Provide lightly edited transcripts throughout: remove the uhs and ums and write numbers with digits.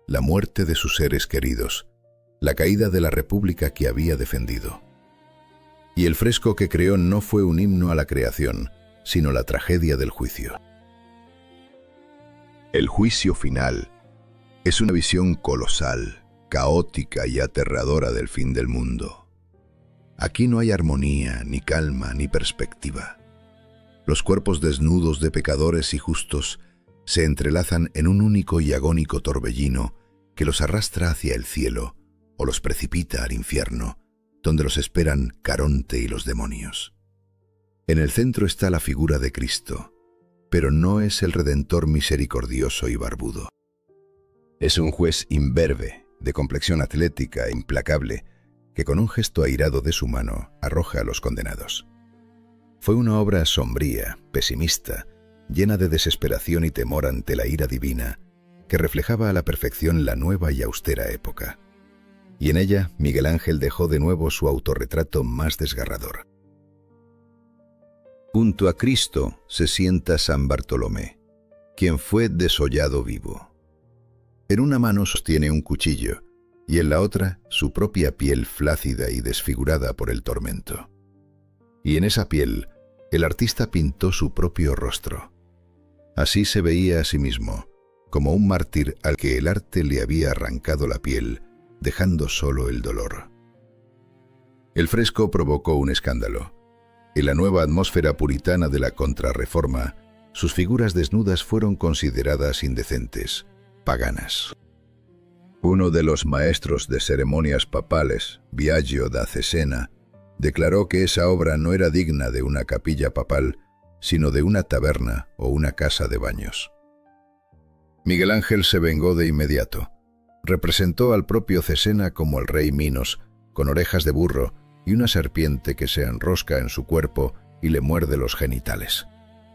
la muerte de sus seres queridos, la caída de la república que había defendido. Y el fresco que creó no fue un himno a la creación, sino la tragedia del juicio. El juicio final es una visión colosal, caótica y aterradora del fin del mundo. Aquí no hay armonía, ni calma, ni perspectiva. Los cuerpos desnudos de pecadores y justos se entrelazan en un único y agónico torbellino que los arrastra hacia el cielo o los precipita al infierno, donde los esperan Caronte y los demonios. En el centro está la figura de Cristo, pero no es el Redentor misericordioso y barbudo. Es un juez imberbe, de complexión atlética e implacable, que con un gesto airado de su mano arroja a los condenados. Fue una obra sombría, pesimista, llena de desesperación y temor ante la ira divina, que reflejaba a la perfección la nueva y austera época. Y en ella Miguel Ángel dejó de nuevo su autorretrato más desgarrador. Junto a Cristo se sienta San Bartolomé, quien fue desollado vivo. En una mano sostiene un cuchillo y en la otra su propia piel flácida y desfigurada por el tormento. Y en esa piel el artista pintó su propio rostro. Así se veía a sí mismo, como un mártir al que el arte le había arrancado la piel, dejando solo el dolor. El fresco provocó un escándalo. En la nueva atmósfera puritana de la Contrarreforma, sus figuras desnudas fueron consideradas indecentes, paganas. Uno de los maestros de ceremonias papales, Biagio da Cesena, declaró que esa obra no era digna de una capilla papal, sino de una taberna o una casa de baños. Miguel Ángel se vengó de inmediato. Representó al propio Cesena como el rey Minos, con orejas de burro y una serpiente que se enrosca en su cuerpo y le muerde los genitales.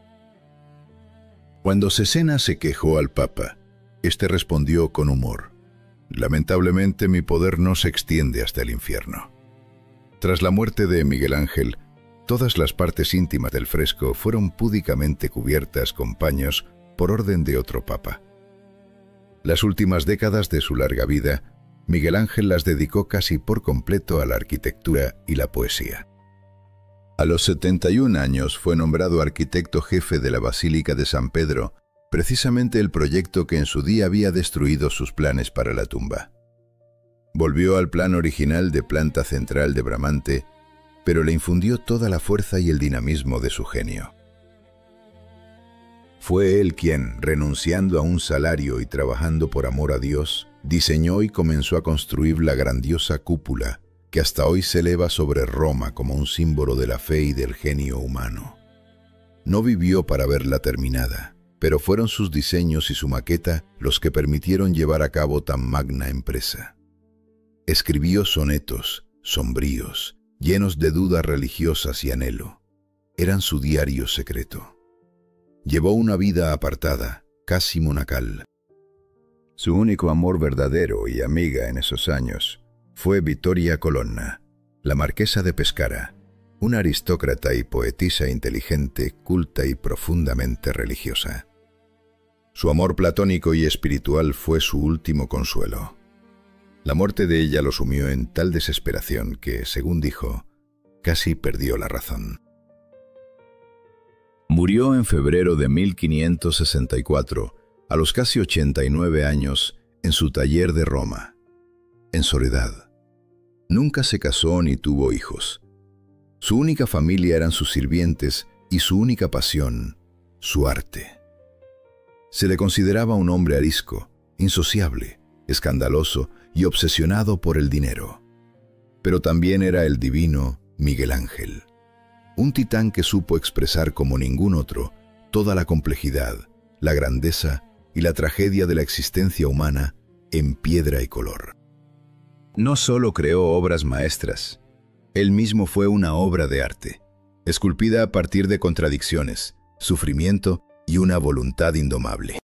Cuando Cesena se quejó al Papa, este respondió con humor: «Lamentablemente mi poder no se extiende hasta el infierno». Tras la muerte de Miguel Ángel, todas las partes íntimas del fresco fueron púdicamente cubiertas con paños por orden de otro papa. Las últimas décadas de su larga vida, Miguel Ángel las dedicó casi por completo a la arquitectura y la poesía. A los 71 años fue nombrado arquitecto jefe de la Basílica de San Pedro, precisamente el proyecto que en su día había destruido sus planes para la tumba. Volvió al plan original de planta central de Bramante, pero le infundió toda la fuerza y el dinamismo de su genio. Fue él quien, renunciando a un salario y trabajando por amor a Dios, diseñó y comenzó a construir la grandiosa cúpula que hasta hoy se eleva sobre Roma como un símbolo de la fe y del genio humano. No vivió para verla terminada, pero fueron sus diseños y su maqueta los que permitieron llevar a cabo tan magna empresa. Escribió sonetos, sombríos, llenos de dudas religiosas y anhelo. Eran su diario secreto. Llevó una vida apartada, casi monacal. Su único amor verdadero y amiga en esos años fue Vittoria Colonna, la marquesa de Pescara, una aristócrata y poetisa inteligente, culta y profundamente religiosa. Su amor platónico y espiritual fue su último consuelo. La muerte de ella lo sumió en tal desesperación que, según dijo, casi perdió la razón. Murió en febrero de 1564, a los casi 89 años, en su taller de Roma, en soledad. Nunca se casó ni tuvo hijos. Su única familia eran sus sirvientes y su única pasión, su arte. Se le consideraba un hombre arisco, insociable, escandaloso y obsesionado por el dinero. Pero también era el divino Miguel Ángel, un titán que supo expresar como ningún otro toda la complejidad, la grandeza y la tragedia de la existencia humana en piedra y color. No solo creó obras maestras, él mismo fue una obra de arte, esculpida a partir de contradicciones, sufrimiento y una voluntad indomable.